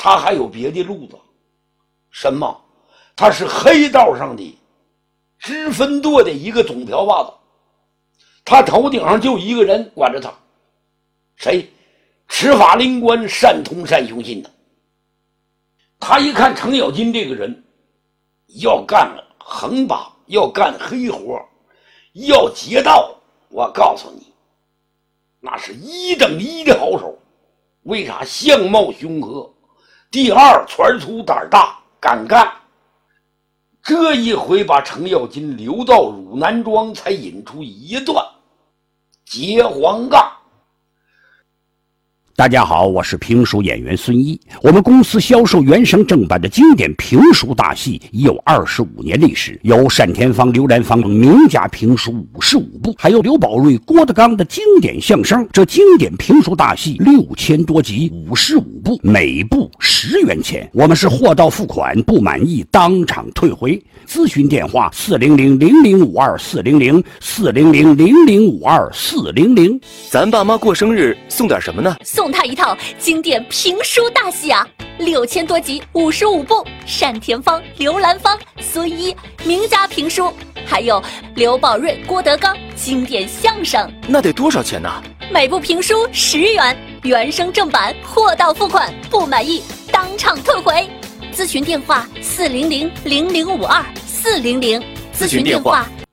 他还有别的路子。什么？他是黑道上的支分舵的一个总瓢把子，他头顶上就一个人管着他，谁？持法灵官，善通善雄心的。他一看程咬金这个人要干横把，要干黑活，要劫道，我告诉你，那是1等1的好手。为啥？相貌凶悍，第二拳粗胆大，敢干。这一回把程咬金留到汝南庄，才引出一段截黄杠。 大家好，我是评书演员孙一。我们公司销售原声正版的经典评书大戏已有25年历史，有单田芳、刘兰芳等名家评书55部，还有刘宝瑞、郭德纲的经典相声。这经典评书大戏6000多集，55部，每部10元钱。我们是货到付款，不满意当场退回。咨询电话400-0052-400，400-0052-400。 咱爸妈过生日送点什么呢？ 送他一套经典评书大戏啊，6000多集，55部，单田芳、刘兰芳、孙一名家评书，还有刘宝瑞、郭德纲经典相声。 那得多少钱呢？ 每部评书10元，原声正版，货到付款，不满意当场退回。咨询电话400-0052-400，咨询电话